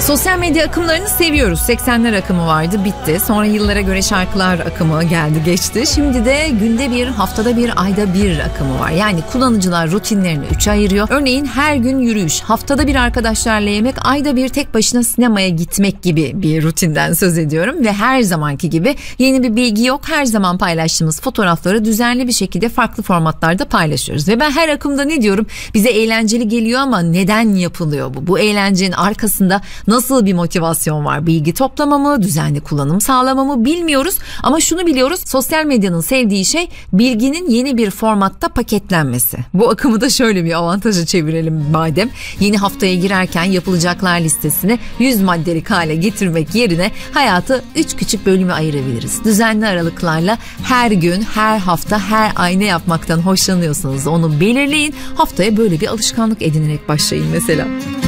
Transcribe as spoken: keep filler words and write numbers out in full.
Sosyal medya akımlarını seviyoruz. seksenler akımı vardı, bitti. Sonra yıllara göre şarkılar akımı geldi, geçti. Şimdi de günde bir, haftada bir, ayda bir akımı var. Yani kullanıcılar rutinlerini üçe ayırıyor. Örneğin her gün yürüyüş, haftada bir arkadaşlarla yemek, ayda bir tek başına sinemaya gitmek gibi bir rutinden söz ediyorum. Ve her zamanki gibi yeni bir bilgi yok. Her zaman paylaştığımız fotoğrafları düzenli bir şekilde farklı formatlarda paylaşıyoruz. Ve ben her akımda ne diyorum? Bize eğlenceli geliyor ama neden yapılıyor bu? Bu eğlencenin arkasında nasıl bir motivasyon var? Bilgi toplama mı, düzenli kullanım sağlama mı bilmiyoruz. Ama şunu biliyoruz, sosyal medyanın sevdiği şey bilginin yeni bir formatta paketlenmesi. Bu akımı da şöyle bir avantaja çevirelim madem. Yeni haftaya girerken yapılacaklar listesini yüz maddelik hale getirmek yerine hayatı üç küçük bölüme ayırabiliriz. Düzenli aralıklarla her gün, her hafta, her ay ne yapmaktan hoşlanıyorsanız onu belirleyin. Haftaya böyle bir alışkanlık edinerek başlayın mesela.